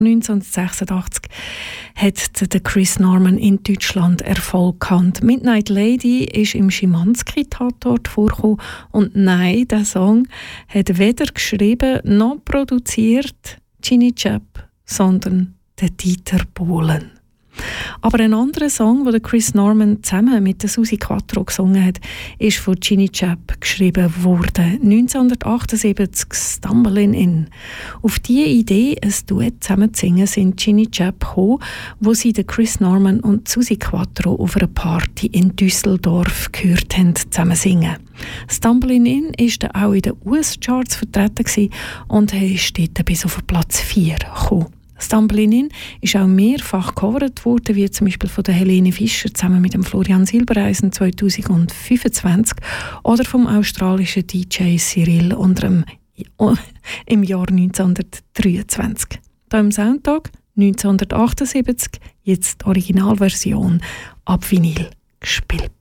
1986 hat der Chris Norman in Deutschland Erfolg gehabt. «Midnight Lady» ist im Schimanski-Tatort vorgekommen und nein, der Song hat weder geschrieben noch produziert Ginny Chap, sondern der Dieter Bohlen. Aber ein anderer Song, den Chris Norman zusammen mit der Susi Quattro gesungen hat, ist von Ginny Chap geschrieben worden. 1978 «Stumbling In». Auf diese Idee, ein Duett zusammen zu singen, sind Ginny Chap gekommen, wo sie den Chris Norman und Susi Quattro auf einer Party in Düsseldorf gehört haben, zusammen singen. «Stumbling In» ist dann auch in den US-Charts vertreten und ist dort bis auf Platz 4 gekommen. «Stumbling In» ist auch mehrfach gecovert worden, wie zum Beispiel von der Helene Fischer zusammen mit dem Florian Silbereisen 2025 oder vom australischen DJ Cyril im Jahr 1923. Hier im Soundtag 1978, jetzt die Originalversion ab Vinyl gespielt.